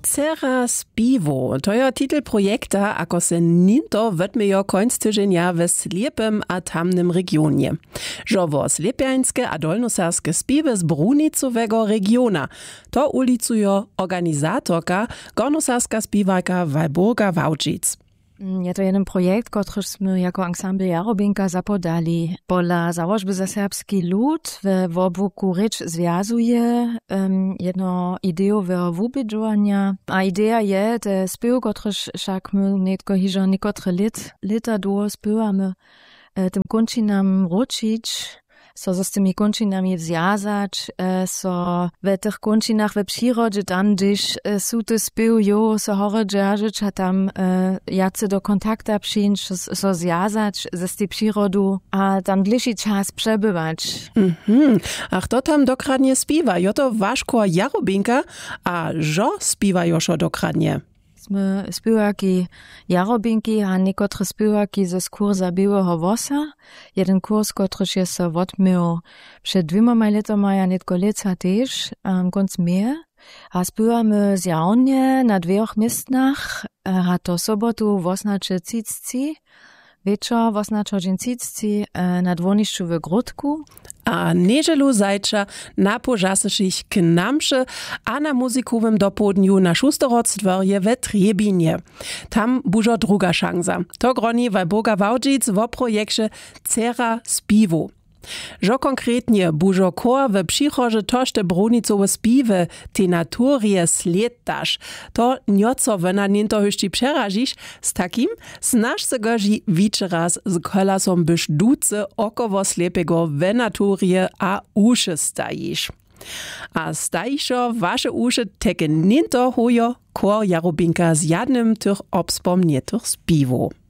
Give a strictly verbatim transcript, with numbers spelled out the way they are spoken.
Cera spiwo, to je titel projekta, ako se ninto wytmiejo końc tydzienia w sliepym a tamnym regionie. Żowo sliepiańskie a dolnosarskie spiwy z brunicowego regiona. To ulicujo organizatorka, gornosarska spiewajka Walburga Wałdzic. Je to jeden projekt, któryśmy jako ensemble Jarobinka zapodali. Pola założby za serbski lud w obwoku Rycz związuje um, jedno ideowe wubidżowania. A idea je, te spiew, któryż wszak my netko hiżo niekotre lit, lita długo spiewamy, tym kończynam ročić, so z tymi kończynami związać, so w tych kończynach w przyrodzie tam, gdzieś są te spiewają, so chore dzierżyć, a tam jacy do kontakta przyjść, so związać z tej przyrodą, a tam dłuższy czas przebywać. Mhm. Ach, to tam dokradnie spiwa, jo to Waszko Jarobinka, a żo spiwa joszo dokradnie? Sme spiewaki Jarobinki, a niekotre spiewaki ze kursa Białego Wosa. Jeden kurs, który się so odmiał przed dwiema latami, a netko leca też, um, konc mehr. A spiewamy zjawnie na dwóch miejscach, a to sobotu wosnacze cicci, wieczor wosnacze cicci na dwoniszczu w Grodku. A niedzielu zajtrza na pożasych k namsze, a na muzykowym dopołudniu na Szusteroctworje we Triebinie. Tam bużo druga szansa. To groni Walburga Wałdzic w projekcie Cera spiwo. Żo konkretnie bużo kor w przychorze tożte brunicowe spiwy te naturie sletasz. To nioco wena ninto hyszci przerazisz, z takim znasz se gozi wičeraz z kolasom byś duce około slepego w naturie a uszy stajisz. A stajiszo wasze uszy teke ninto hojo kor Jarobinka z jadnym tych obspomnietych spiwo.